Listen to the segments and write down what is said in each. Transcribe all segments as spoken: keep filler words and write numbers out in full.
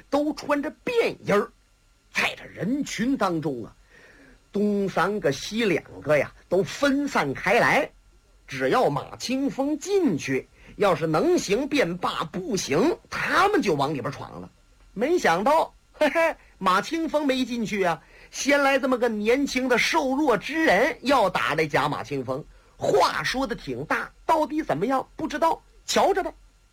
都穿着便衣儿，在这人群当中啊，东三个西两个呀，都分散开来。只要马清风进去，要是能行便罢，不行他们就往里边闯了。没想到嘿嘿，马清风没进去啊，先来这么个年轻的瘦弱之人要打这假马清风。话说的挺大，到底怎么样不知道，瞧着吧。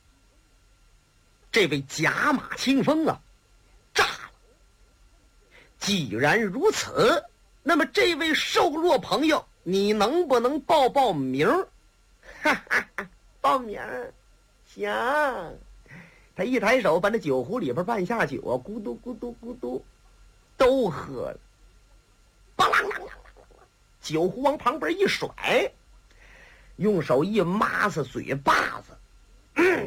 这位假马清风啊，炸了。既然如此，那么这位瘦弱朋友，你能不能报报名？哈哈哈，报名行。他一抬手把那酒壶里边半下酒啊，咕嘟咕嘟咕嘟都喝了，邦啷啷啷啷，酒壶往旁边一甩，用手一抹着嘴巴子、嗯、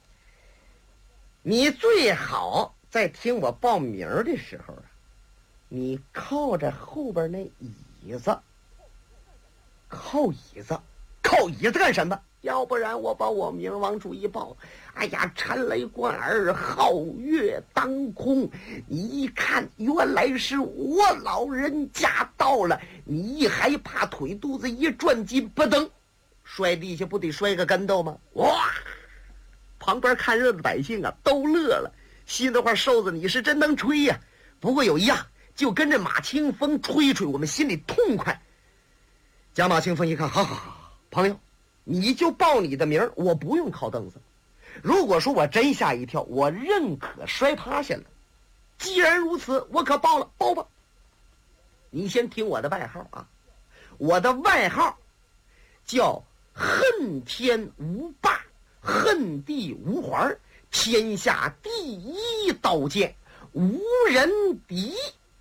你最好在听我报名的时候啊，你靠着后边那椅子，靠椅子靠椅子干什么？要不然我把我名往出一报，哎呀，陈雷贯耳，皓月当空，你一看原来是我老人家到了，你一害怕，腿肚子一转筋，不噔摔地下，不得摔个跟头吗？哇！旁边看热的百姓啊都乐了，心的话，瘦子你是真能吹呀、啊！不过有一样，就跟着马清风吹吹，我们心里痛快。贾马清风一看，好好好，朋友，你就报你的名，我不用靠凳子。如果说我真吓一跳，我认可摔趴下了。既然如此，我可报了，报吧。你先听我的外号啊，我的外号叫恨天无霸，恨地无环，天下第一刀剑，无人敌。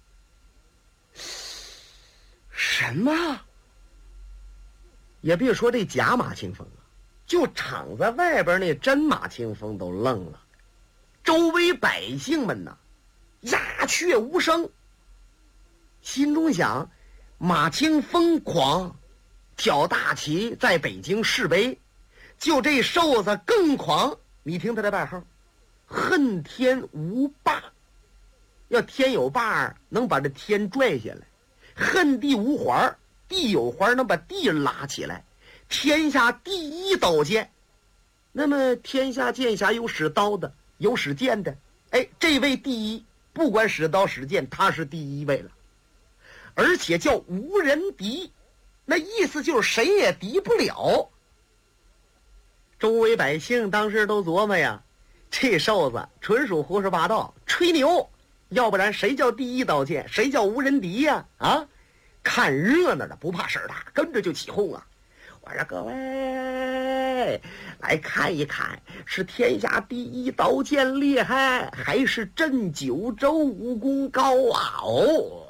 什么？也别说这假马清风啊，就场在外边那真马清风都愣了，周围百姓们呐鸦雀无声，心中想，马清风狂挑大旗在北京示威，就这瘦子更狂。你听他的外号，恨天无霸，要天有霸能把这天拽下来，恨地无环，地有环能把地拉起来，天下第一刀剑。那么天下剑侠有使刀的，有使剑的，哎，这位第一，不管使刀使剑，他是第一位了，而且叫无人敌，那意思就是谁也敌不了。周围百姓当时都琢磨呀，这瘦子纯属胡说八道，吹牛，要不然谁叫第一刀剑，谁叫无人敌呀？啊，看热闹的不怕事儿大，跟着就起哄啊。我说各位来看一看，是天下第一刀剑厉害，还是镇九州武功高啊？哦，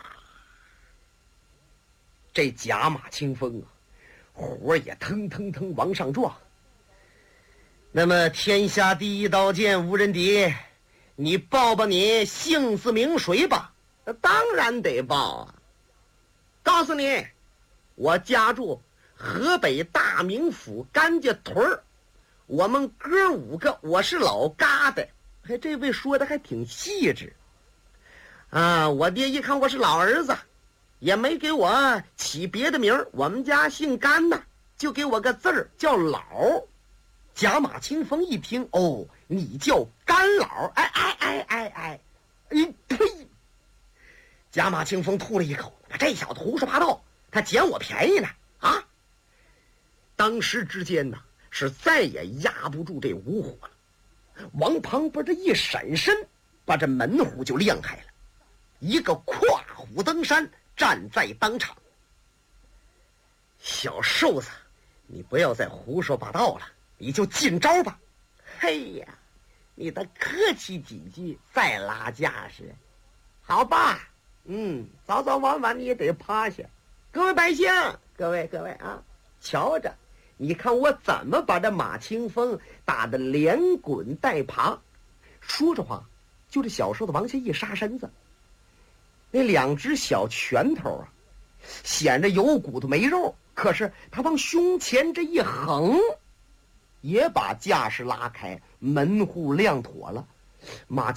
这假马清风啊，火也腾腾腾往上撞。那么天下第一刀剑无人敌，你报报你姓字名谁吧？当然得报啊！告诉你，我家住河北大名府甘家屯儿，我们哥五个，我是老疙瘩。嘿，这位说的还挺细致啊！我爹一看我是老儿子，也没给我起别的名，我们家姓甘呐，就给我个字儿叫老。贾马清风一听，哦，你叫甘老，哎哎哎哎哎，哎呸！贾马清风吐了一口，这小子胡说八道，他捡我便宜呢啊！当时之间呢，是再也压不住这五虎了，往旁边这一闪身，把这门户就亮开了，一个跨虎登山，站在当场。小瘦子，你不要再胡说八道了，你就进招吧。嘿呀，你得客气几句再拉架势，好吧？嗯，早早晚晚你也得趴下。各位百姓，各位各位啊，瞧着，你看我怎么把这马清风打得连滚带爬。说着话，就这小瘦子往下一杀身子，那两只小拳头啊，显着有骨头没肉，可是他往胸前这一横，也把架势拉开，门户亮妥了。马